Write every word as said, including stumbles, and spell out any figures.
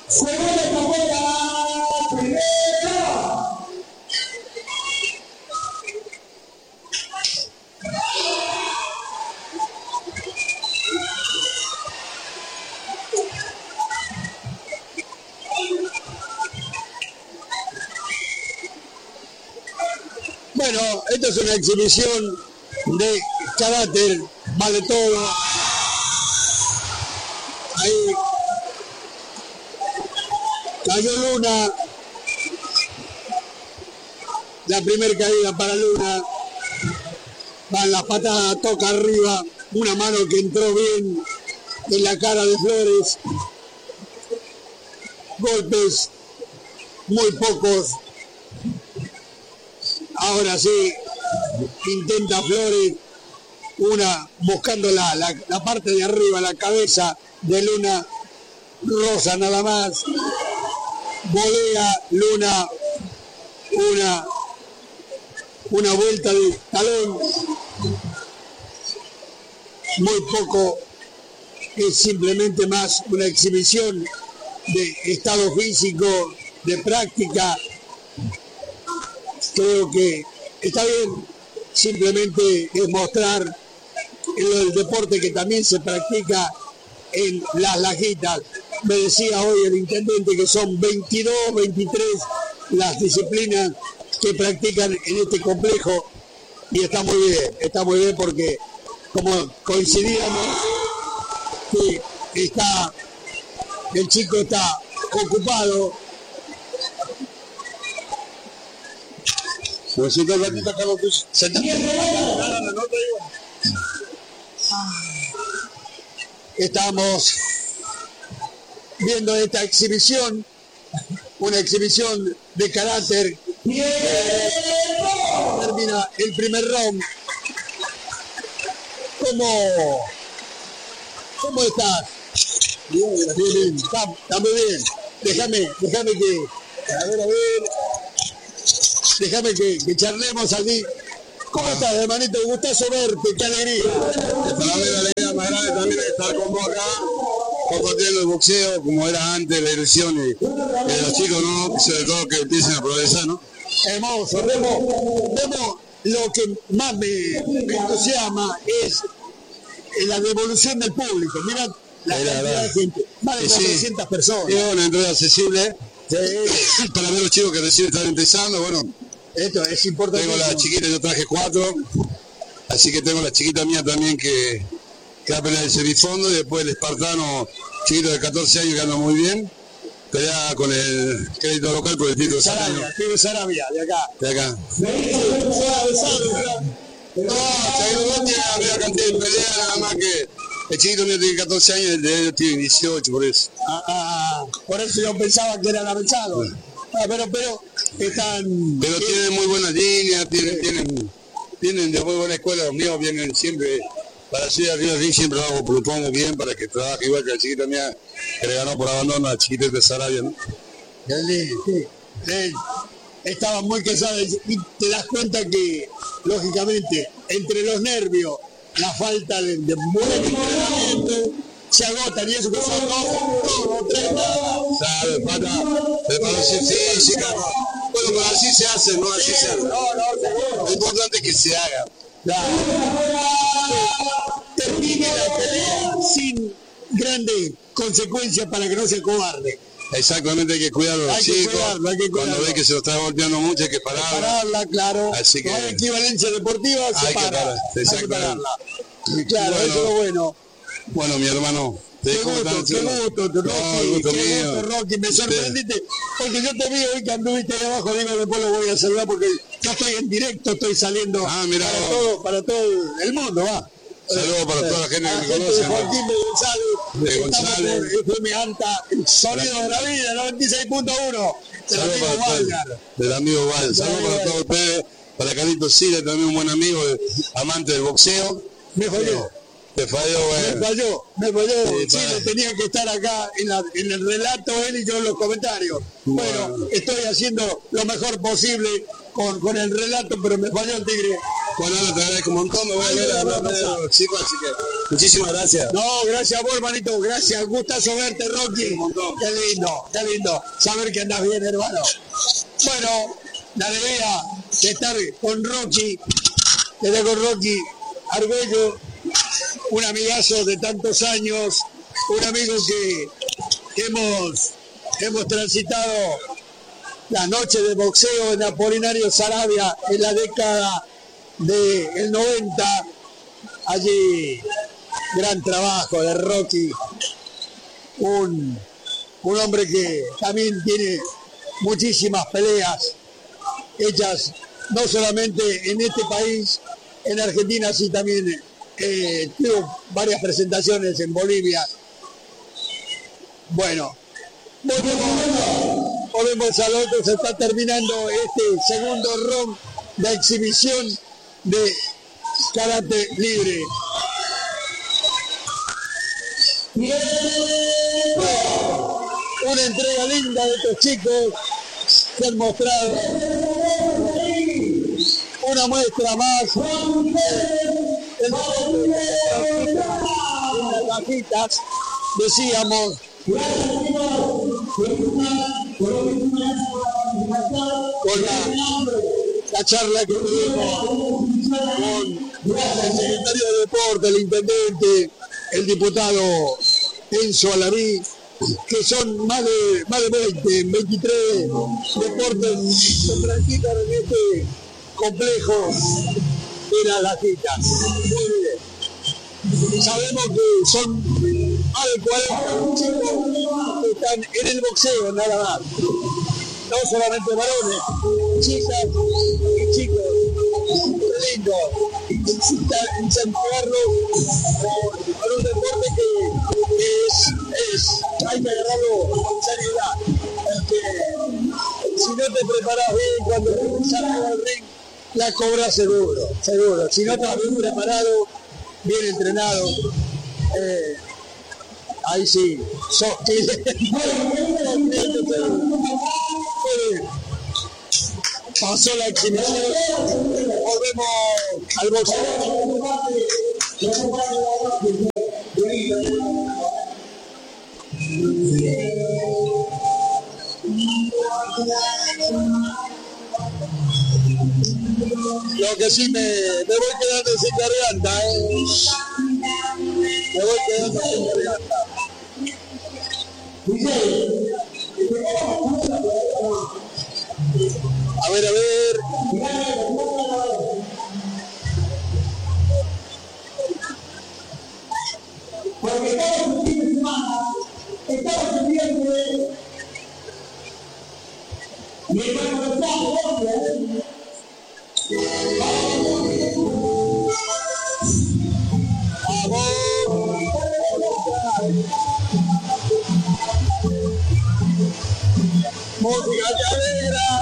Segunda capoeira, primera. Bueno, esta es una exhibición de carácter, vale todo. Ahí cayó Luna, la primera caída para Luna, van las patadas, toca arriba, una mano que entró bien en la cara de Flores, golpes muy pocos. Ahora sí, intenta Flores, una buscando la, la, la parte de arriba, la cabeza de Luna, rosa nada más, volea Luna, una, una vuelta de talón, muy poco, es simplemente más una exhibición de estado físico, de práctica. Creo que está bien, simplemente es mostrar el deporte que también se practica en las Lajitas. Me decía hoy el intendente que son veintidós, veintitrés las disciplinas que practican en este complejo y está muy bien, está muy bien porque como coincidíamos que está, el chico está ocupado. Pues si te ratito acá lo que es. Estamos viendo esta exhibición, una exhibición de carácter. Termina el primer round. ¿Cómo, cómo estás? Bien, bien, bien. Está, está muy bien. Déjame, déjame que, a ver, a ver. Déjame que, que charlemos aquí. ¿Cómo estás, hermanito? Gustazo verte, qué alegría. Para ver la alegría más grande también de estar con vos acá, compartiendo el boxeo como era antes, la ilusión y, y de los chicos, ¿no? Sobre todo que empiecen a progresar, ¿no? Hermoso, vemos, vemos lo que más me, me entusiasma es la devolución del público. Mira la Era, cantidad era. de gente, más de Sí, cuatrocientas personas. Y una entrada accesible Sí, para ver los chicos que recién están empezando. Bueno, esto es importante. tengo la chiquita, yo traje cuatro, así que tengo la chiquita mía también que, que va a pelear el semifondo, y después el espartano chiquito de catorce años que anda muy bien, pelea con el crédito local por el título de Sarabia. Sarabia, Tío Sarabia, de acá. De acá. Suave, suave, No, Chairo no tiene la misma cantidad de pelea, nada más que el chiquito mío tiene catorce años y el de ellos tiene dieciocho, por eso. Ah, ah, por eso yo pensaba que eran avanzados. Ah, pero, pero están. Pero tienen muy buenas líneas, tienen, tienen, tienen de muy buena escuela, los míos vienen siempre para subir arriba del ring, siempre lo hago, propongo bien para que trabaje igual que la chiquita mía que le ganó por abandono a la chiquita de Sarabia, ¿no? Sí, sí, sí. Estaban muy cansados y te das cuenta que, lógicamente, entre los nervios, la falta de, de buen entrenamiento, se agotan y eso que son dos, dos, tres, ¿Sabes? Falta preparación física, ¿no? Bueno, pero así se hace, ¿no? Así se hace. no, no, seguro. Lo importante es que se haga. Claro. Termine la pelea sin grandes consecuencias para que no se cobarde. Exactamente, hay que cuidar a los Hay que chicos. cuidarlo, hay que Cuando cuidarlo. ve que se lo está golpeando mucho, hay que pararlo. Pararla, claro. Así que- No hay equivalencia deportiva, se Hay que para. parar, Hay que exactamente. pararla. Y claro, Bueno. eso es lo bueno. Bueno, mi hermano, te Qué dejo gusto, tan- qué gusto, No, Rocky, el gusto qué mío. gusto, Rocky, me Usted. sorprendiste, porque yo te vi hoy que anduviste ahí abajo, digo, después lo voy a saludar porque yo estoy en directo, estoy saliendo Ah, mira para vos. todo, para todo el mundo, va. Saludos para toda la gente A que la me gente conoce, de ¿no? Joaquín de González, De estamos González. por F M Anta, el sonido de la vida, noventa y seis punto uno, del Saludos amigo para Valgar. todos, del amigo Val. Saludos amigo para Val. todos ustedes, para Carlito Sila, también un buen amigo, amante del boxeo. Me falló. Te falló, Me bueno. falló, me falló. Sí, Sí, para- tenía que estar acá en, la- en el relato él y yo en los comentarios. Bueno, Bueno. estoy haciendo lo mejor posible con, con el relato, pero me falló el tigre. Bueno, ahora te agradezco un montón, me voy a ver a hablar de los chicos, así que muchísimas gracias. No, gracias a vos, hermanito, gracias, gustazo verte, Rocky. Un montón. Qué lindo, qué lindo, saber que andás bien, hermano. Bueno, la alegría de estar con Rocky, de estar con Rocky Arguello, un amigazo de tantos años, un amigo que, que hemos, hemos transitado las noches de boxeo en Apolinario Sarabia en la década del noventa. Allí, gran trabajo de Rocky, un, un hombre que también tiene muchísimas peleas hechas no solamente en este país, en Argentina, sí también eh, tuvo varias presentaciones en Bolivia. Bueno, volvemos, volvemos al otro, se está terminando este segundo round de exhibición de karate libre. Una entrega linda de estos chicos que han mostrado una muestra más en las cajitas, decíamos, con la, la charla que tuvimos con el secretario de Deporte, el intendente, el diputado Enzo Alaví, que son más de, más de veinte, veintitrés deportes que se practican en este complejo de las lajitas. Muy bien. Sabemos que son más de cuarenta chicos que están en el boxeo nada más. No solamente varones, chicas y chicos. Qué lindo. Incentivarlo con un deporte que es, es, hay que agarrarlo con seriedad. Porque si no te preparas bien cuando salgas al ring, la cobras seguro, seguro. Si no estás bien preparado, bien entrenado, eh, ahí sí, sos que pasó la exhibición, volvemos al boxeo. Lo que sí me, me voy quedando sin garganta, ¿eh? Me voy quedando sin garganta. A ver, a ver. Porque todos los fines de semana estamos en viernes y el cuerpo de Estado, Música llanera.